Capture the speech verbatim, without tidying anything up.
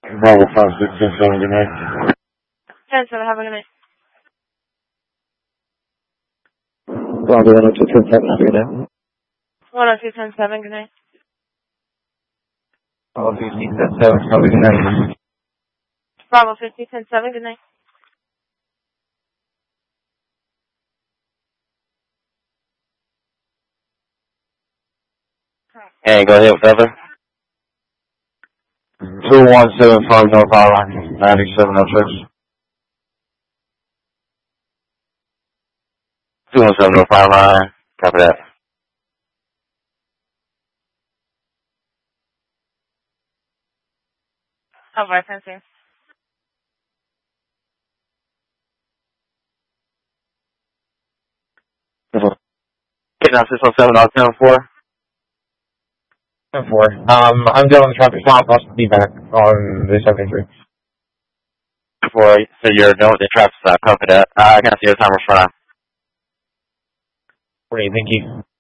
Bravo five six ten seven, good night. ten seven, have a good night. Bravo one oh two ten seven, have a good night. one oh two ten seven, good night. Bravo fifteen ten seven, have a good night. Bravo fifty ten seven, good night. Hey, go ahead, whatever. two one seven five North Island, ninety-seven oh six. two one seven North Island, copy that. Alright, thank you. Get down six one seven out ten four. ten four. Um, I'm doing the traffic stop. I'll be back on the seventy-three. Four, so you're doing the traffic stop. Copy that. Uh, I can't see your timer front. Great, thank you.